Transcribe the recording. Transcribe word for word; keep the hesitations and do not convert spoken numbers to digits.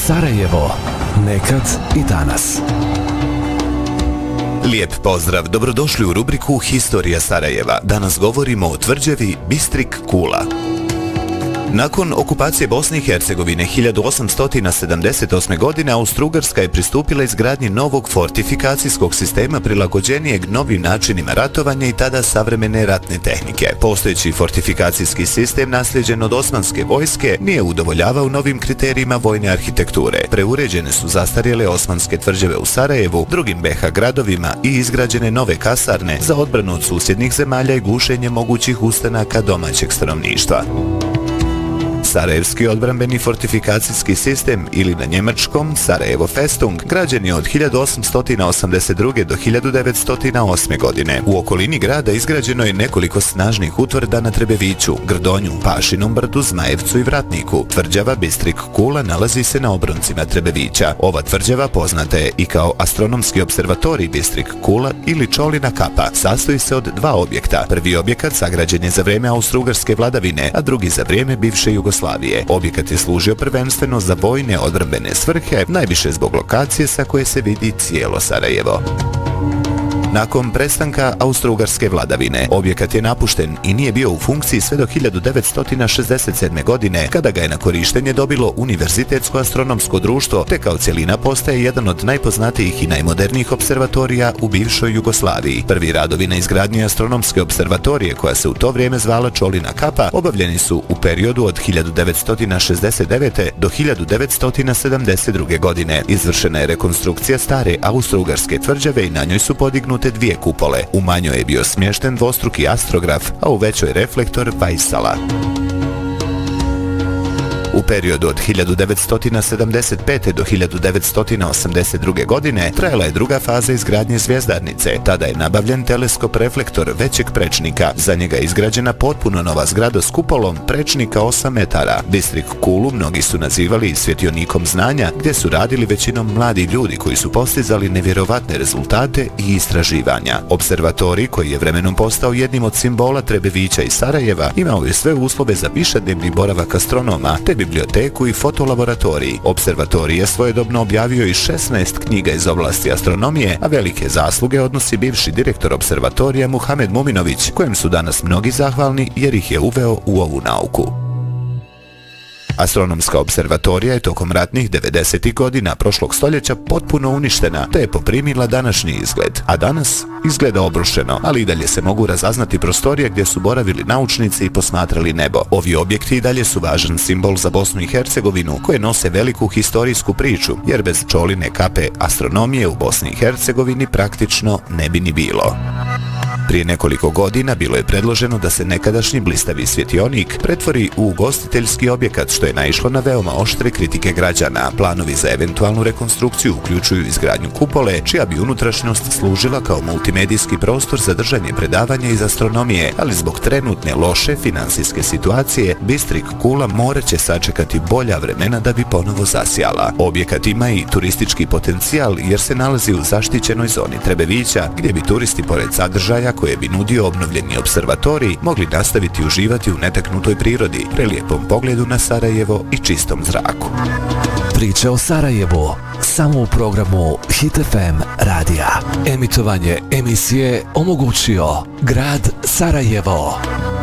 Sarajevo. Nekad i danas. Lijep pozdrav, dobrodošli u rubriku Historija Sarajeva. Danas govorimo o tvrđavi Bistrik Kula. Nakon okupacije Bosne i Hercegovine hiljadu osamsto sedamdeset osme. godine Austro-Ugarska je pristupila izgradnji novog fortifikacijskog sistema prilagođenijeg novim načinima ratovanja i tada savremene ratne tehnike. Postojeći fortifikacijski sistem nasljeđen od osmanske vojske nije udovoljavao novim kriterijima vojne arhitekture. Preuređene su zastarjele osmanske tvrđave u Sarajevu, drugim B iH gradovima i izgrađene nove kasarne za odbranu od susjednih zemalja i gušenje mogućih ustanaka domaćeg stanovništva. Sarajevski odbrambeni fortifikacijski sistem ili na njemačkom Sarajevo Festung građen je od hiljadu osamsto osamdeset druge. do hiljadu devetsto osme. godine. U okolini grada izgrađeno je nekoliko snažnih utvrda na Trebeviću, Grdonju, Pašinom brdu, Zmajevcu i Vratniku. Tvrđava Bistrik Kula nalazi se na obroncima Trebevića. Ova tvrđava poznata je i kao astronomski observatorij Bistrik Kula ili Čolina kapa. Sastoji se od dva objekta. Prvi objekat sagrađen je za vrijeme Austro-Ugarske vladavine, a drugi za vrijeme bivše Jugoslavije. Objekat je služio prvenstveno za vojne odbrambene svrhe, najviše zbog lokacije sa koje se vidi cijelo Sarajevo. Nakon prestanka Austro-Ugarske vladavine, objekat je napušten i nije bio u funkciji sve do hiljadu devetsto šezdeset sedme. godine, kada ga je na korištenje dobilo Univerzitetsko astronomsko društvo, te kao cjelina postaje jedan od najpoznatijih i najmodernijih observatorija u bivšoj Jugoslaviji. Prvi radovi na izgradnji astronomske observatorije, koja se u to vrijeme zvala Čolina kapa, obavljeni su u periodu od hiljadu devetsto šezdeset devete. do hiljadu devetsto sedamdeset druge. godine. Izvršena je rekonstrukcija stare Austro-Ugarske tvrđave i na njoj su podignuti dvije kupole. U manjoj je bio smješten dvostruki astrograf, a u većoj reflektor Vajsala. U periodu od hiljadu devetsto sedamdeset pete. do hiljadu devetsto osamdeset druge. godine trajala je druga faza izgradnje zvjezdarnice. Tada je nabavljen teleskop reflektor većeg prečnika. Za njega je izgrađena potpuno nova zgrada s kupolom prečnika osam metara. Bistrik Kulu mnogi su nazivali svjetionikom znanja, gdje su radili većinom mladi ljudi koji su postizali nevjerovatne rezultate i istraživanja. Observatorij, koji je vremenom postao jednim od simbola Trebevića i Sarajeva, imao je sve uslove za višednevni boravak astronoma, te biblioteku i fotolaboratorij. Observatorij je svojedobno objavio i šesnaest knjiga iz oblasti astronomije, a velike zasluge odnosi bivši direktor observatorija Muhamed Muminović, kojem su danas mnogi zahvalni jer ih je uveo u ovu nauku. Astronomska observatorija je tokom ratnih devedesetih. godina prošlog stoljeća potpuno uništena, te je poprimila današnji izgled. A danas izgleda obrušeno, ali i dalje se mogu razaznati prostorije gdje su boravili naučnici i posmatrali nebo. Ovi objekti i dalje su važan simbol za Bosnu i Hercegovinu, koje nose veliku historijsku priču, jer bez Čoline kape astronomije u Bosni i Hercegovini praktično ne bi ni bilo. Prije nekoliko godina bilo je predloženo da se nekadašnji blistavi svjetionik pretvori u ugostiteljski objekat, što je naišlo na veoma oštre kritike građana. Planovi za eventualnu rekonstrukciju uključuju izgradnju kupole, čija bi unutrašnjost služila kao multimedijski prostor za držanje predavanja iz astronomije, ali zbog trenutne loše finansijske situacije, Bistrik Kula morat će sačekati bolja vremena da bi ponovo zasjala. Objekat ima i turistički potencijal jer se nalazi u zaštićenoj zoni Trebevića, gdje bi turisti pored sadržaja koje bi nudio obnovljeni observatorij mogli nastaviti uživati u netaknutoj prirodi, prelijepom pogledu na Sarajevo i čistom zraku. Priče o Sarajevu samo u programu Hit F M radija. Emitovanje emisije omogućio grad Sarajevo.